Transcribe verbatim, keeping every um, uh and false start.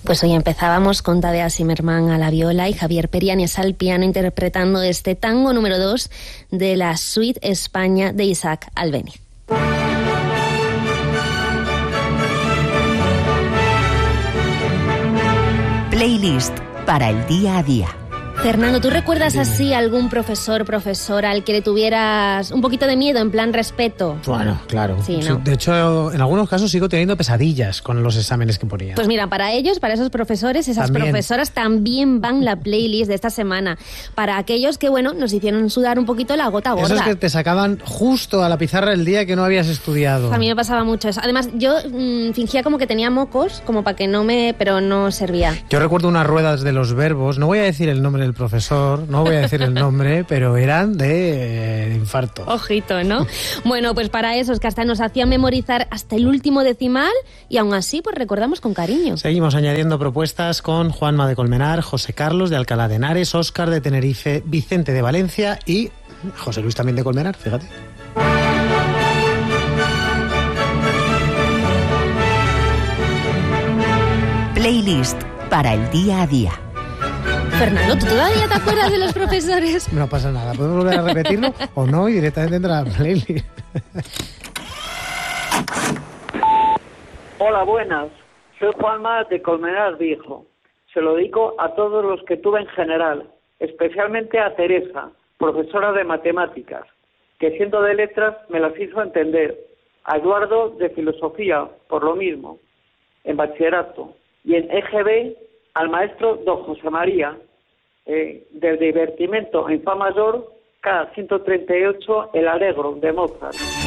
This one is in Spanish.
Pues hoy empezábamos con Tadea Zimmerman a la viola y Javier Periáñez al piano interpretando este tango número dos de la Suite España de Isaac Albéniz. Playlist para el día a día. Fernando, ¿tú recuerdas así algún profesor, profesora al que le tuvieras un poquito de miedo, en plan respeto? Bueno, claro. Sí, ¿no? Sí, de hecho, en algunos casos sigo teniendo pesadillas con los exámenes que ponía. Pues mira, para ellos, para esos profesores, esas También. profesoras también van la playlist de esta semana. Para aquellos que, bueno, nos hicieron sudar un poquito la gota gorda. Esos que te sacaban justo a la pizarra el día que no habías estudiado. A mí me pasaba mucho eso. Además, yo mmm, fingía como que tenía mocos, como para que no me... pero no servía. Yo recuerdo unas ruedas de los verbos, no voy a decir el nombre del profesor, no voy a decir el nombre, pero eran de, eh, de infarto. Ojito, ¿no? Bueno, pues para esos que hasta nos hacían memorizar hasta el último decimal y aún así pues recordamos con cariño. Seguimos añadiendo propuestas con Juanma de Colmenar, José Carlos de Alcalá de Henares, Óscar de Tenerife, Vicente de Valencia y José Luis también de Colmenar, fíjate. Playlist para el día a día. Fernando, ¿tú todavía te acuerdas de los profesores? No pasa nada, podemos volver a repetirlo o no y directamente entra a la playlist. Hola, buenas. Soy Juanma de Colmenar Viejo. Se lo dedico a todos los que tuve en general, especialmente a Teresa, profesora de matemáticas, que siendo de letras me las hizo entender. A Eduardo de filosofía, por lo mismo, en bachillerato. Y en E G B al maestro don José María, eh, del divertimento en Fa mayor, K ciento treinta y ocho, El Alegro, de Mozart.